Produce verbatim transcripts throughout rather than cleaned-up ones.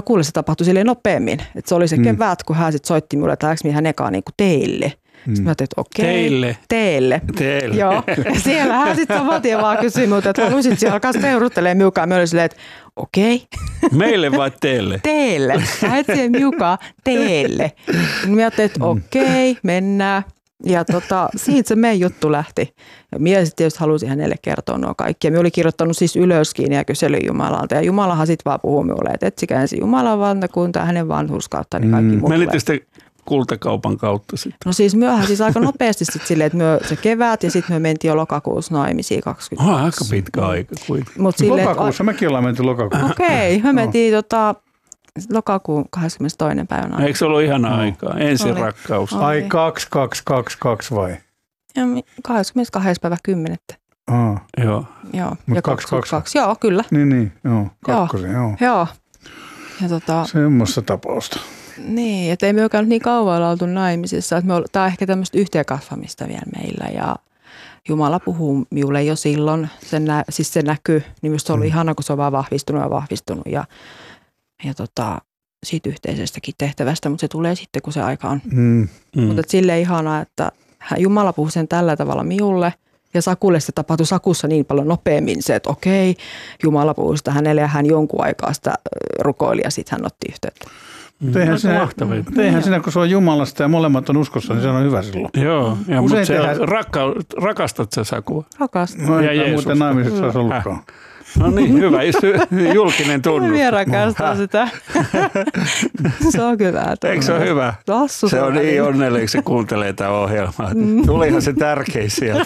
Sakulle se tapahtui silleen nopeammin. Että se oli se mm. kevät, kun hän sitten soitti mulle, että lähdekö hän ekaan niin kuin teille. Mm. Sitten mä ajattelin, että okei. Teille. Teille. Teille. Joo. Ja siellä hän sitten saman tien vaan kysyi minulta, että haluaisit siellä alkaa peurustelemaan miukaan. Mä olin silleen, että okei. Meille vai teille? Teille. Hän etsii miukaan teille. Mä ajattelin, että okei, mennään. Ja tota, siitä se meidän juttu lähti. Ja minä sitten tietysti halusin hänelle kertoa nuo kaikki. Ja minä olin kirjoittanut siis ylöskin ja kyselin Jumalalta. Ja Jumalahan sitten vaan puhui minulle, että etsikää ensin Jumalan valtakuntaa, hänen vanhurskautta, niin kaikki mm. muut. Menittekö sitten kultakaupan kautta sitten? No siis myöhän siis aika nopeasti sitten silleen, että myö, se kevät ja sitten me mentiin jo lokakuussa naimisiin kaksikymmentä. Oh, aika pitkä aika kuitenkin. Lokakuussa, mekin ollaan menty lokakuussa. Okei, okay, me mentiin no. tota... Lokakuun kahdeskymmenestoinen päivänä. Eikö se ollut ihanaa no. aikaa? Ensin oli. Rakkaus. Oli. Ai kaksi, kaksi, kaksi, kaksi vai? Ja kahdeskymmenestoinen päivä kymmenettä. Aa. Joo. Joo. Ja kaksi, kaksi. kaksi. Joo, kyllä. Niin, niin. Joo. Kakkosen, joo. Joo. Ja tota... Semmoista tapausta. Niin, että ei me olekaan niin kauan oltu naimisissa. Että me ol... Tämä on ehkä tämmöistä yhteenkasvamista vielä meillä ja Jumala puhuu minulle jo silloin. Se nä... Siis se näkyy. Niin minusta se on ollut mm. ihana, kun se on vaan vahvistunut ja vahvistunut ja Ja tota, siitä yhteisestäkin tehtävästä, mutta se tulee sitten, kun se aika on. Mm. Mm. Mutta silleen ihanaa, että Jumala puhuu sen tällä tavalla minulle. Ja Sakulle se tapahtui Sakussa niin paljon nopeammin se, että okei, Jumala puhuu sitä hänelle ja hän jonkun aikaa sitä rukoili ja sitten hän otti yhteyttä. Mm. Eihän, sinä, eihän sinä, kun se on Jumalasta ja molemmat on uskossa, niin se on hyvä silloin. Joo, ja mutta se tehdään... rakka, rakastat sä Sakua? Rakastan. No ei muuten naimiseksi olisi ollutkaan. Äh. No niin, hyvä. Julkinen tunnus. Minä rakastan sitä. Se on hyvä. Eikö se ole hyvä? Lassu se on niin hyvä. Onnellinen, kun se kuuntelee tätä ohjelmaa. Mm. Tulihan se tärkein sieltä.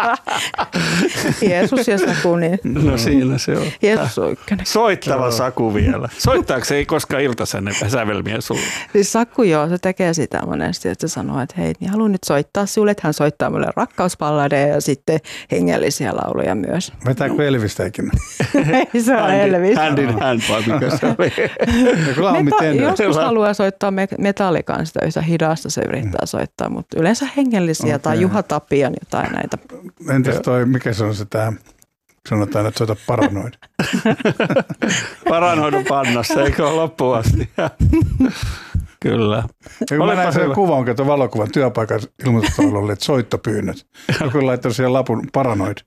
Jeesus ja Saku, niin. No siinä se on. Jeesus on ykkönen. Soittava Saku vielä. Soittaako se ei koskaan iltasävelmiä sulle? Siis Saku joo, se tekee sitä monesti, että se sanoo, että hei, niin haluan nyt soittaa sinulle, että hän soittaa minulle rakkauspalladeja ja sitten hengellisiä lauluja myös. Vetääkö Elvistä ikinä? Ei se ole Elvis. Hand in hand, vai mikä se oli? Meta- joskus haluaa soittaa Metallican sitä yhtä hidasta, se yrittää soittaa, mutta yleensä hengellisiä okay. Tai Juha Tapion jotain näitä. Entäs toi, mikä se on se tämä, sanotaan, että soita Paranoid. Paranoidun pannassa, eikö ole loppuun asti? Kyllä. Ja kun mä näin sen kuvan, kun tuon valokuvan työpaikan ilmoitustaululle, että soittopyynnöt. Joku laittaa siihen lapun Paranoid.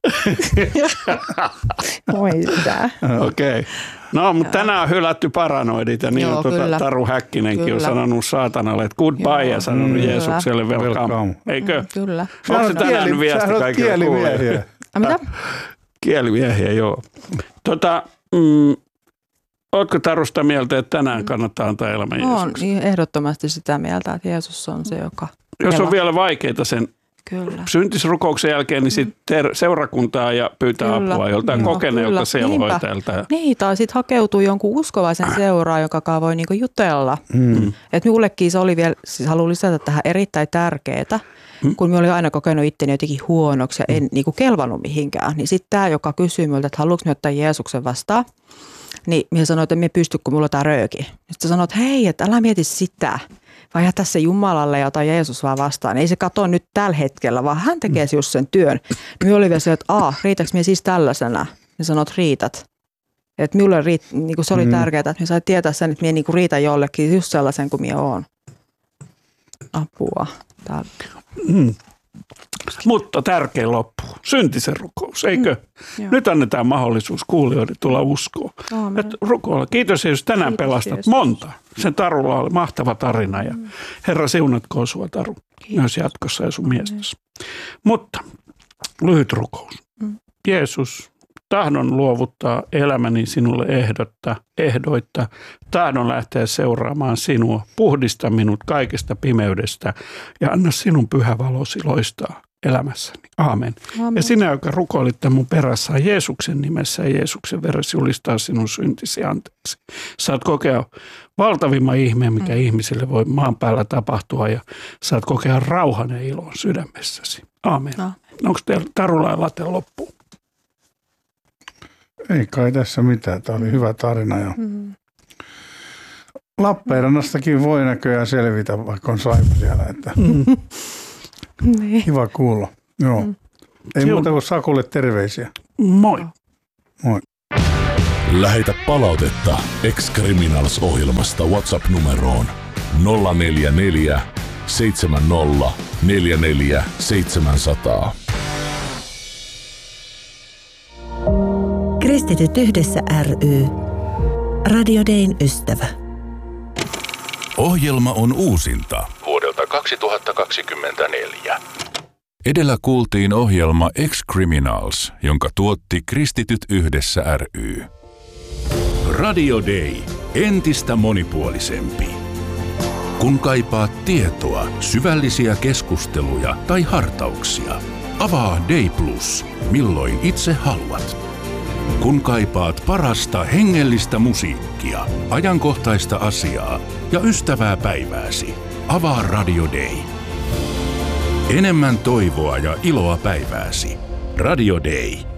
Oi sitä. Okei. Okay. No, mutta tänään on hylätty Paranoidit ja niin Joo, on tuota, Taru Häkkinenkin kyllä. On sanonut saatanalle, että goodbye Joo. Ja sanonut mm, Jeesukselle welcome. welcome. Eikö? Mm, kyllä. Onko se tänään kieli, viesti kaikille kuulijoille? Mitä? Kielimiehiä, joo. Tota, mm, ootko Tarusta mieltä, että tänään kannattaa antaa elämä Jeesukselle? Olen ehdottomasti sitä mieltä, että Jeesus on se, joka... Jos on vielä vaikeita sen Kyllä. syntisrukouksen jälkeen, niin sitten seurakuntaa ja pyytää kyllä. Apua joltain no, kokeneelta selhoitajalta. Niin, tai sitten hakeutuu jonkun uskovaisen seuraan, joka voi niinku jutella. Mm. Että minullekin se oli vielä, siis haluan lisätä tähän erittäin tärkeää, mm. kun minä olin aina kokenut itteni jotenkin huonoksi ja en niinku kelvannut mihinkään. Niin sitten tämä, joka kysyy minulta, että haluatko minä ottaa Jeesuksen vastaan, niin minä sanoin, että minä pysty, kun minulla on tämä rööki. Sitten sanoin, että hei, että älä mieti sitä. Vai jätä se Jumalalle ja ota Jeesus vaan vastaan. Ei se katso nyt tällä hetkellä, vaan hän tekee just sen työn. Minä oli vielä se, että aah, riitäks minä siis tällaisena? Ja sanot, riität. Että minulle riit, niin se oli mm. tärkeää, että minä sain tietää sen, että minä niin riitän jollekin just sellaisen kuin minä olen. Apua. Tää. Mm. Mutta tärkein loppu. Syntisen rukous, eikö? Mm. Nyt annetaan mahdollisuus kuulijoille tulla uskoon. Rukoilla. Kiitos Jeesus, tänään Kiitos, pelastat Jeesus. Monta. Sen Tarulla oli mahtava tarina ja mm. Herra siunatkoon sua Taru Kiitos. Myös jatkossa ja sun miestäsi. Mutta lyhyt rukous. Mm. Jeesus, tahdon luovuttaa elämäni sinulle ehdotta, ehdoitta. Tahdon lähteä seuraamaan sinua. Puhdista minut kaikesta pimeydestä ja anna sinun pyhä valosi loistaa elämässäni. Aamen. Aamen. Ja sinä, joka rukoilit mun perässä Jeesuksen nimessä ja Jeesuksen veressä julistaa sinun syntisi anteeksi. Saat kokea valtavimman ihmeen, mikä mm. ihmisille voi maan päällä tapahtua ja saat kokea rauhan ja ilon sydämessäsi. Aamen. No. Onko teillä Tarulla ja Late loppuun? Ei kai tässä mitään. Tämä oli hyvä tarina. Ja mm. Lappeenrannastakin voi näköjään selvitä, vaikka on saipa siellä. Että mm. niin. Kiva kuulla. Joo. Mm. Ei muuta kuin Sakulle terveisiä. Moi. Moi. Lähetä palautetta Ex-Criminals-ohjelmasta WhatsApp-numeroon nolla neljä neljä seitsemän nolla neljä neljä seitsemän nolla nolla. Kristityt yhdessä ry. Radio Dayn ystävä. Ohjelma on uusinta vuodelta kaksituhattakaksikymmentäneljä. Edellä kuultiin ohjelma Ex-Criminals, jonka tuotti Kristityt yhdessä ry. Radio Day. Entistä monipuolisempi. Kun kaipaat tietoa, syvällisiä keskusteluja tai hartauksia, avaa Day Plus, milloin itse haluat. Kun kaipaat parasta hengellistä musiikkia, ajankohtaista asiaa ja ystävää päivääsi, avaa Radio Day. Enemmän toivoa ja iloa päivääsi. Radio Day.